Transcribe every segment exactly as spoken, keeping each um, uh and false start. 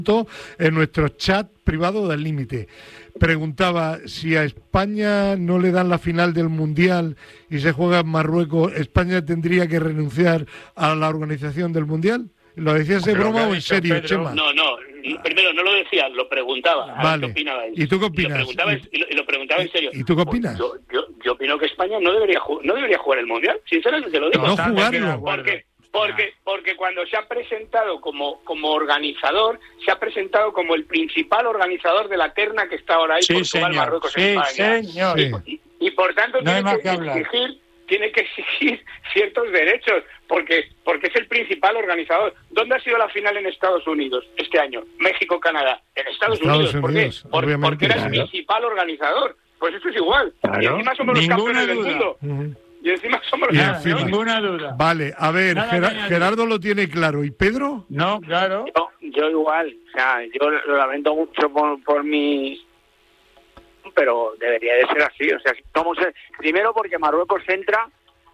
en nuestro chat privado del Límite. Preguntaba si a España no le dan la final del Mundial y se juega en Marruecos, ¿España tendría que renunciar a la organización del Mundial? ¿Lo decías de broma o en serio, Pedro? Chema? No, no, primero no lo decía, lo preguntaba. Vale. ¿Qué opinaba él? ¿Y tú qué opinas? Y lo preguntaba, y lo, y lo preguntaba en serio. ¿Y tú qué opinas? Yo, yo, yo opino que España no debería no debería jugar el Mundial, sinceramente lo digo. No jugarlo. Porque, porque, porque cuando se ha presentado como, como organizador, se ha presentado como el principal organizador de la terna que está ahora ahí, sí, Portugal, señor. Marruecos, sí, España. Señor. Y, y, y por tanto no tiene que, que exigir tiene que exigir ciertos derechos, porque porque es el principal organizador. ¿Dónde ha sido la final en Estados Unidos este año? México-Canadá. En Estados, Estados Unidos. Unidos. ¿Por qué? Por, porque era el claro. principal organizador. Pues esto es igual. Claro. Y encima somos los Ninguna campeones duda. del mundo. Uh-huh. Y encima somos los Y campeones. encima. Ninguna duda. Vale, a ver, Nada Ger- que añadir. Gerardo lo tiene claro. ¿Y Pedro? No, claro. Yo, yo igual, o sea, yo lo lamento mucho por, por mis... pero debería de ser así, o sea, somos el... primero porque Marruecos entra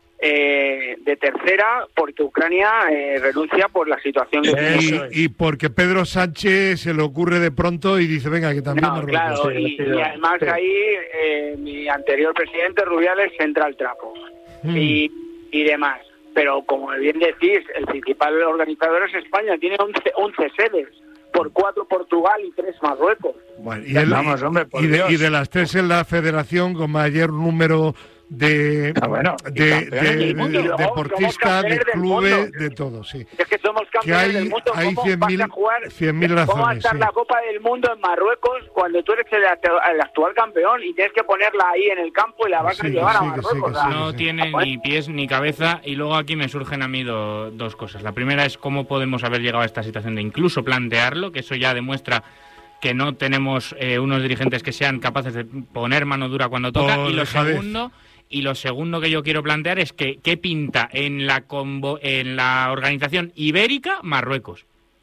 eh, de tercera, porque Ucrania eh, renuncia por la situación que tiene. Eso es. Y, y porque Pedro Sánchez se le ocurre de pronto y dice, venga, que también No, Marruecos. claro, sí, y, sí, y además sí. ahí eh, mi anterior presidente Rubiales entra al trapo Mm. y, y demás. Pero como bien decís, el principal organizador es España, tiene once sedes, por cuatro Portugal y tres Marruecos. Bueno, y, el- Vamos, hombre, por y de, Dios. y de las tres en la federación con mayor número de, Ah, bueno, y de, campeones de- del mundo. de Y luego deportistas, somos campeones de del clubes, mundo. de todo, sí. Es que somos Que campeones hay, del mundo. hay ¿Cómo cien vas mil a jugar? ¿Cómo va a razones. estar Sí. la Copa del Mundo en Marruecos cuando tú eres el, actu- el actual campeón y tienes que ponerla ahí en el campo y la vas Sí, a llevar que a sí, que sí, Marruecos? que o sea, sí. No sí. tiene ni pies ni cabeza, y luego aquí me surgen a mí do- dos cosas. La primera es cómo podemos haber llegado a esta situación de incluso plantearlo, que eso ya demuestra que no tenemos eh, unos dirigentes que sean capaces de poner mano dura cuando toca. Por y lo dejadez. segundo y lo segundo que yo quiero plantear es que qué pinta en la convo- en la organización ibérica Marruecos.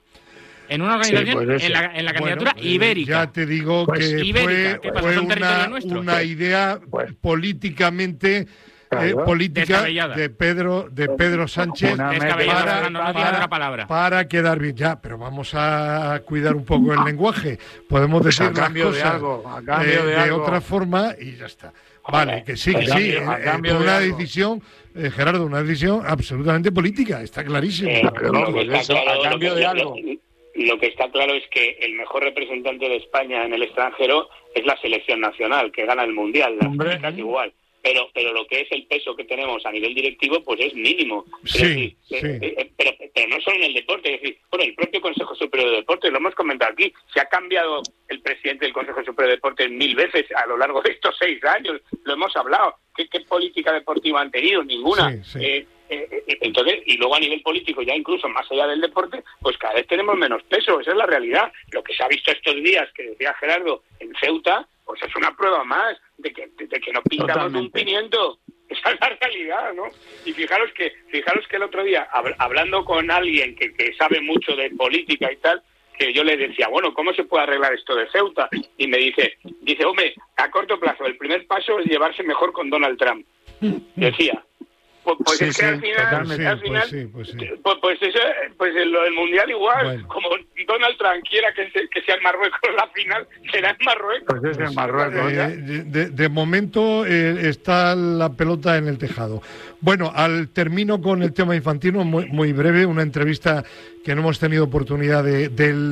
En una organización, pues eso. en, la, en la candidatura Bueno, eh, ibérica. Ya te digo Pues que ibérica, ¿qué fue, pasa? fue ¿Son territorio una, nuestro? una Pues- idea pues- políticamente Claro. eh, política Descabellada. de Pedro de Pedro Sánchez Una Descabellada, para, Fernando, no tiene otra palabra. para quedar bien. Ya, pero vamos a cuidar un poco el lenguaje. Podemos Pues decir a cambio las de cosas algo, a cambio eh, de de algo. otra forma y ya está. Vale, que sí, que a sí. cambio- a eh, cambio fue de una algo. decisión, eh, Gerardo, una decisión absolutamente política, está clarísimo. Eh, Pero lo vamos, que está eso, a claro- cambio lo que- de lo- algo. Lo que está claro es que el mejor representante de España en el extranjero es la selección nacional, que gana el Mundial, las Hombre. chicas igual. Pero pero lo que es el peso que tenemos a nivel directivo, pues es mínimo. Es Sí, decir, sí. eh, eh, pero, pero no solo en el deporte, es decir, bueno, el propio Consejo Superior de Deportes, lo hemos comentado aquí, se ha cambiado el presidente del Consejo Superior de Deportes mil veces a lo largo de estos seis años, lo hemos hablado. ¿Qué, qué política deportiva han tenido? Ninguna. Sí, sí. Eh, eh, eh, entonces, y luego a nivel político, ya incluso más allá del deporte, pues cada vez tenemos menos peso, esa es la realidad. Lo que se ha visto estos días, que decía Gerardo, en Ceuta, pues es una prueba más de que, de, de que no pintamos Totalmente. un pimiento. Esa es la realidad, ¿no? Y fijaros que fijaros que el otro día, hab- hablando con alguien que, que sabe mucho de política y tal, que yo le decía, bueno, ¿cómo se puede arreglar esto de Ceuta? Y me dice, dice, hombre, a corto plazo, el primer paso es llevarse mejor con Donald Trump. Decía. Pues, pues Sí, es que sí, al final, totalmente. al final Pues sí, pues sí. pues, pues eso, pues en lo del Mundial igual, Bueno. como Donald Trump quiera que, se- que sea en Marruecos la final, será en Marruecos. Pues es en Marruecos. Eh, ya. de, de- de momento eh, está la pelota en el tejado. Bueno, al termino con el tema infantino, muy, muy breve, una entrevista que no hemos tenido oportunidad de,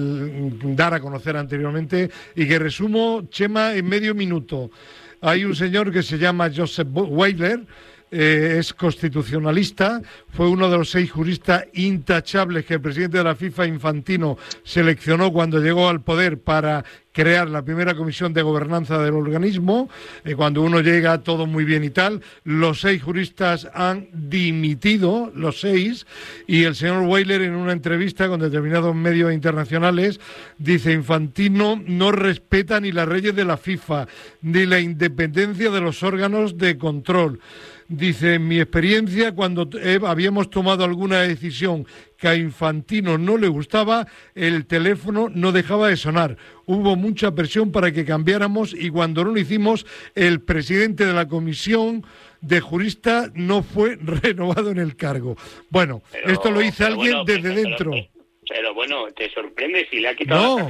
de dar a conocer anteriormente y que resumo, Chema, en medio minuto. Hay un señor que se llama Joseph Weiler, eh, es constitucionalista, fue uno de los seis juristas intachables que el presidente de la FIFA, Infantino, seleccionó cuando llegó al poder para crear la primera comisión de gobernanza del organismo. Eh, cuando uno llega todo muy bien y tal, los seis juristas han dimitido, los seis, y el señor Weiler en una entrevista con determinados medios internacionales dice: Infantino no respeta ni las leyes de la FIFA ni la independencia de los órganos de control. Dice, en mi experiencia, cuando eh, habíamos tomado alguna decisión que a Infantino no le gustaba, el teléfono no dejaba de sonar. Hubo mucha presión para que cambiáramos y cuando no lo hicimos, el presidente de la comisión de juristas no fue renovado en el cargo. Bueno, Pero- esto lo dice pero alguien bueno, desde pero- dentro. pero- Pero bueno, te sorprende si le ha quitado No. la